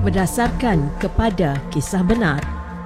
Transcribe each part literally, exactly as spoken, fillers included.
berdasarkan kepada kisah benar.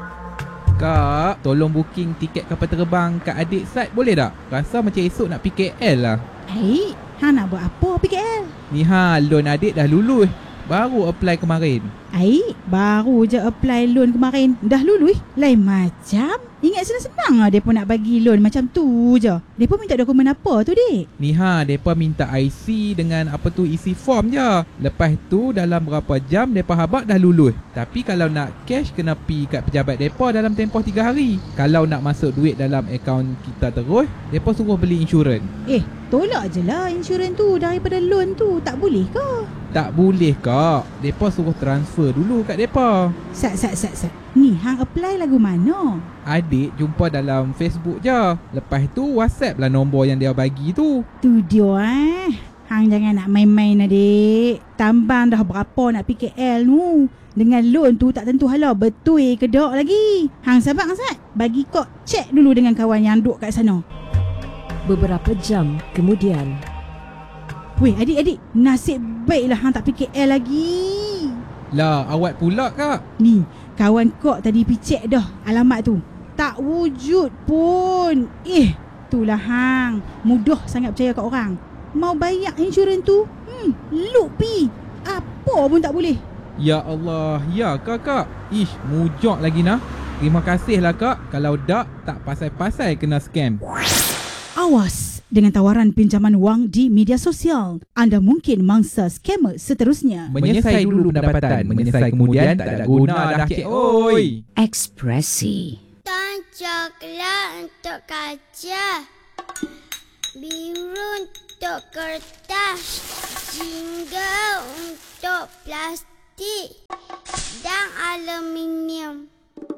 Kak, tolong booking tiket kapal terbang kat adik Sat boleh tak? Rasa macam esok nak pergi K L lah. Hei, hang nak buat apa pergi K L? Ni ha, loan adik dah lulus. Baru apply kemarin. Ai, baru je apply loan kemarin. Dah lulus? Lain macam. Ingat senang-senang lah mereka nak bagi loan macam tu je. Mereka minta dokumen apa tu, Dik? Ni ha, mereka minta I C dengan apa tu isi form je. Lepas tu dalam berapa jam mereka habaq dah lulus. Tapi kalau nak cash kena pi kat pejabat mereka dalam tempoh tiga hari. Kalau nak masuk duit dalam akaun kita terus, mereka suruh beli insurans. Eh, tolak je lah insurans tu daripada loan tu. Tak boleh ke? Tak boleh kak. Mereka suruh transfer dulu kat mereka. Sat, sat, sat, sat. Ni, hang apply lagu mana? Adik jumpa dalam Facebook je. Lepas tu WhatsApp lah nombor yang dia bagi tu. Tu dia eh. Hang jangan nak main-main adik. Tambang dah berapa nak pergi K L tu. Dengan loan tu tak tentu hala betul ke tak lagi. Hang sabar Hang Sat. Bagi kok cek dulu dengan kawan yang duduk kat sana. Beberapa jam kemudian. Weh adik-adik, nasib baiklah hang tak pergi K L lagi. Lah awak pula kak. Ni, kawan kok tadi pergi cek dah alamat tu. Tak wujud pun. Eh, itulah hang. Mudah sangat percaya kat orang. Mau bayar insurans tu, hmm, look pi. Apa pun tak boleh. Ya Allah, ya kakak. Ish, mujak lagi nah. Terima kasih lah kak. Kalau tak, tak pasal-pasal kena scam. Awas dengan tawaran pinjaman wang di media sosial. Anda mungkin mangsa skamer seterusnya. Menyesai dulu pendapatan. Menyesai kemudian tak ada guna dah cik. Oi. Ekspresi. Tan coklat untuk kaca, biru untuk kertas, jingga untuk plastik dan aluminium.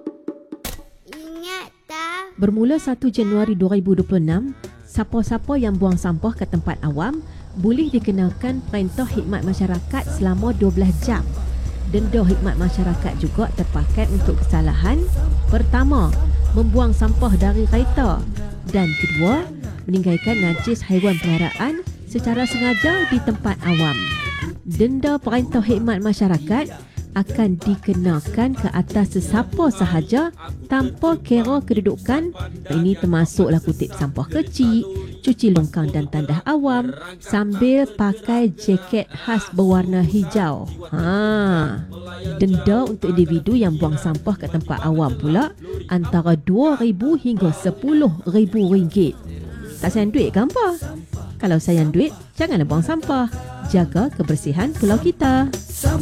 Ingat tak? Bermula satu Januari dua ribu dua puluh enam, siapa-siapa yang buang sampah ke tempat awam boleh dikenakan Perintah Khidmat Masyarakat selama dua belas jam. Denda khidmat masyarakat juga terpakai untuk kesalahan pertama, membuang sampah dari kereta, dan kedua, meninggalkan najis haiwan peliharaan secara sengaja di tempat awam. Denda Perintah Khidmat Masyarakat akan dikenakan ke atas sesiapa sahaja tanpa kira kedudukan. Ini termasuklah kutip sampah kecil, cuci longkang dan tandah awam sambil pakai jaket khas berwarna hijau. Ha. Denda untuk individu yang buang sampah ke tempat awam pula antara dua ribu hingga sepuluh ribu ringgit. Tak sayang duit ke apa? Kalau sayang duit, janganlah buang sampah. Jaga kebersihan pulau kita.